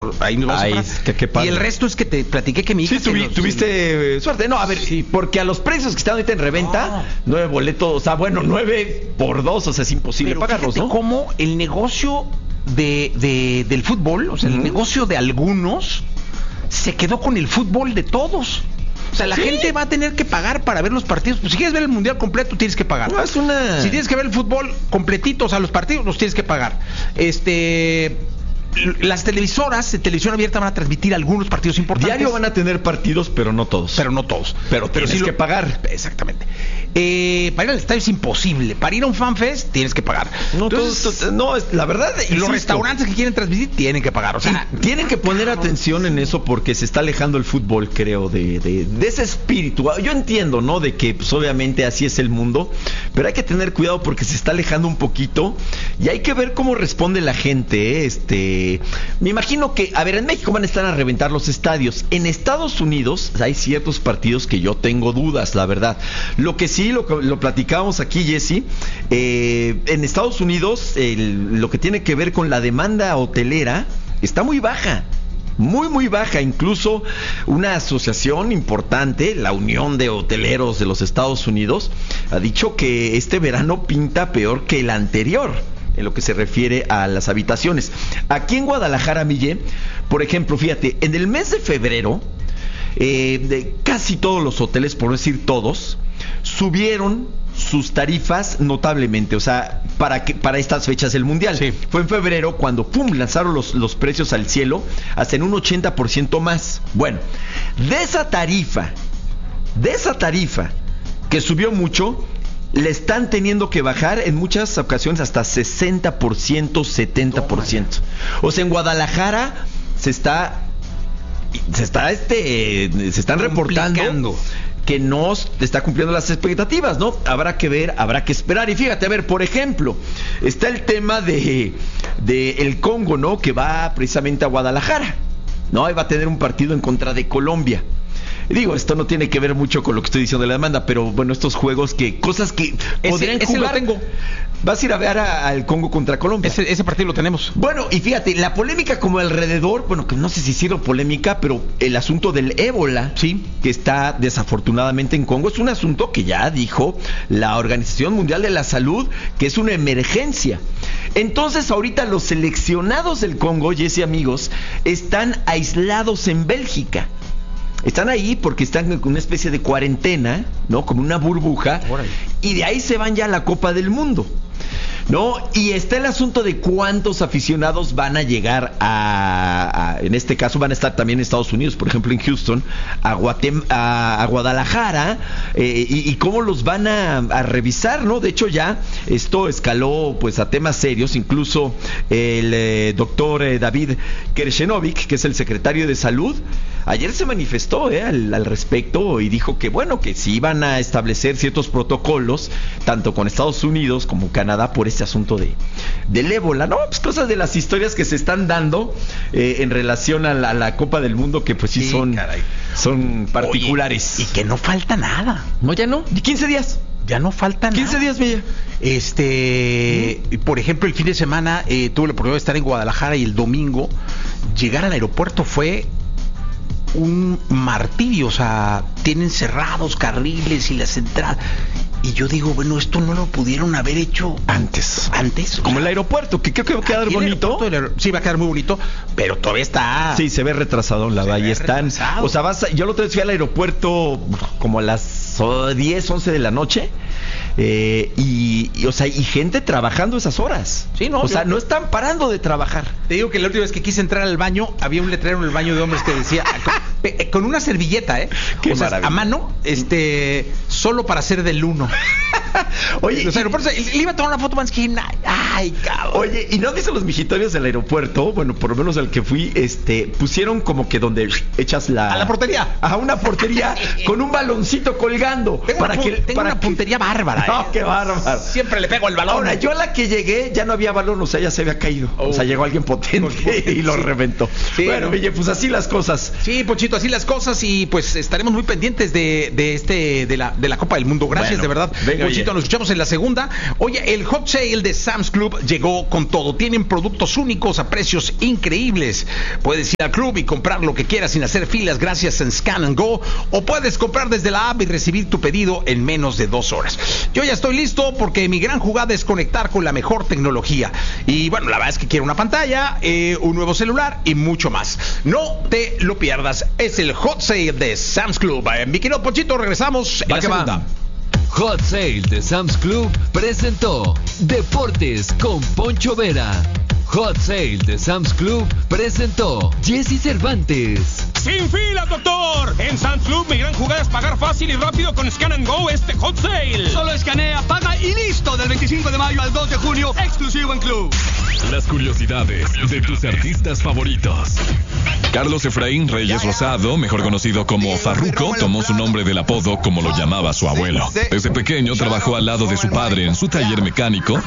ahí nos vamos a parar. Qué padre. Y el resto es que te platiqué que mi hija... Sí, tuviste suerte. No, a ver, sí, porque a los precios que están ahorita en reventa, 9 boletos, o sea, bueno, 9 por 2, o sea, es imposible pagarlos, ¿no? Cómo el negocio del fútbol, o sea, el negocio de algunos, se quedó con el fútbol de todos. O sea, la gente va a tener que pagar para ver los partidos. Pues si quieres ver el mundial completo, tienes que pagar. No, Si tienes que ver el fútbol completito, o sea, los partidos los tienes que pagar. Las televisoras de televisión abierta van a transmitir algunos partidos importantes. Diario van a tener partidos, pero no todos. Pero tienes que pagar. Exactamente. Para ir al estadio es imposible. Para ir a un FanFest tienes que pagar. La verdad. Y los restaurantes que quieren transmitir tienen que pagar. O sea, tienen que poner atención en eso porque se está alejando el fútbol, creo, de ese espíritu. Yo entiendo, ¿no? De que pues, obviamente así es el mundo, pero hay que tener cuidado porque se está alejando un poquito y hay que ver cómo responde la gente. Me imagino que, a ver, en México van a estar a reventar los estadios. En Estados Unidos hay ciertos partidos que yo tengo dudas, la verdad. Lo que sí, lo platicábamos aquí, Jesse, en Estados Unidos lo que tiene que ver con la demanda hotelera está muy baja. Muy, muy baja. Incluso una asociación importante, la Unión de Hoteleros de los Estados Unidos, ha dicho que este verano pinta peor que el anterior en lo que se refiere a las habitaciones. Aquí en Guadalajara, Mille, por ejemplo, fíjate, en el mes de febrero, de casi todos los hoteles, por no decir todos, subieron sus tarifas notablemente, o sea, para estas fechas del Mundial. Sí. Fue en febrero cuando, lanzaron los precios al cielo, hasta en un 80% más. Bueno, de esa tarifa, que subió mucho, le están teniendo que bajar en muchas ocasiones hasta 60%, 70%. O sea, en Guadalajara se están reportando que no está cumpliendo las expectativas, ¿no? Habrá que ver, habrá que esperar. Y fíjate, a ver, por ejemplo, está el tema de el Congo, ¿no? Que va precisamente a Guadalajara, ¿no? Ahí va a tener un partido en contra de Colombia. Digo, esto no tiene que ver mucho con lo que estoy diciendo de la demanda, pero bueno, estos juegos cosas que podrían jugar. Lo tengo. Vas a ir a ver al Congo contra Colombia. Ese partido lo tenemos. Bueno, y fíjate, la polémica como alrededor, bueno, que no sé si ha sido polémica, pero el asunto del ébola, sí, que está desafortunadamente en Congo, es un asunto que ya dijo la Organización Mundial de la Salud que es una emergencia. Entonces, ahorita los seleccionados del Congo, Jesse, amigos, están aislados en Bélgica. Están ahí porque están con una especie de cuarentena, ¿no? Como una burbuja. Órale. Y de ahí se van ya a la Copa del Mundo, ¿no? Y está el asunto de cuántos aficionados van a llegar en este caso van a estar también en Estados Unidos, por ejemplo en Houston, a Guadalajara, y cómo los van a revisar, ¿no? De hecho ya esto escaló pues a temas serios. Incluso el doctor David Kershenovic, que es el secretario de Salud, ayer se manifestó al respecto y dijo que bueno, que sí iban a establecer ciertos protocolos tanto con Estados Unidos como Canadá por este asunto del ébola, ¿no? Pues cosas de las historias que se están dando en relación a la Copa del Mundo, que pues sí son particulares. Oye, y que no falta nada. No, ya no. 15 días. Ya no falta 15 días, Milla. Por ejemplo, el fin de semana tuve la oportunidad de estar en Guadalajara y el domingo llegar al aeropuerto fue un martirio. O sea, tienen cerrados carriles y las entradas. Y yo digo, bueno, esto no lo pudieron haber hecho antes. Como el aeropuerto, que creo que va a quedar bonito. Sí, va a quedar muy bonito, pero todavía está. Sí, se ve retrasado en la valle. Están. O sea, yo la otra vez fui al aeropuerto como a las 10, 11 de la noche. O sea, y gente trabajando esas horas. Sí, no. O sea, no están parando de trabajar. Te digo que la última vez que quise entrar al baño, había un letrero en el baño de hombres que decía, con una servilleta, Qué maravilla. A mano, solo para hacer del 1. Oye, los aeropuertos, le iba a tomar una foto más que ay, cabrón. Oye, ¿y no viste los mijitorios del aeropuerto? Bueno, por lo menos al que fui, pusieron como que donde echas a la portería. A una portería con un baloncito colgando. Tengo una puntería bárbara. No, qué bárbaro. Siempre le pego el balón. Ahora, yo a la que llegué ya no había balón, o sea, ya se había caído. O sea, llegó alguien potente y lo reventó. Sí, bueno, Mille, pues así las cosas. Sí, Ponchito, así las cosas y pues estaremos muy pendientes de la Copa del Mundo. Gracias, Bueno, de verdad. venga, Ponchito, nos escuchamos en la segunda. Oye, el Hot Sale de Sam's Club llegó con todo. Tienen productos únicos a precios increíbles. Puedes ir al club y comprar lo que quieras sin hacer filas gracias a Scan and Go, o puedes comprar desde la app y recibir tu pedido en menos de 2 horas. Yo ya estoy listo porque mi gran jugada es conectar con la mejor tecnología. Y bueno, la verdad es que quiero una pantalla, un nuevo celular y mucho más. No te lo pierdas. Es el Hot Sale de Sam's Club. Mi querido Ponchito, regresamos en la segunda. Hot Sale de Sam's Club presentó Deportes con Poncho Vera. Hot Sale de Sam's Club presentó Jesse Cervantes. ¡Sin filas, doctor! En Sam's Club mi gran jugada es pagar fácil y rápido con Scan and Go este Hot Sale. Solo escanea, paga y listo. Del 25 de mayo al 2 de junio, exclusivo en Club. Las curiosidades de tus artistas favoritos. Carlos Efraín Reyes Rosado, mejor conocido como Farruko, tomó su nombre del apodo como lo llamaba su abuelo. Desde pequeño trabajó al lado de su padre en su taller mecánico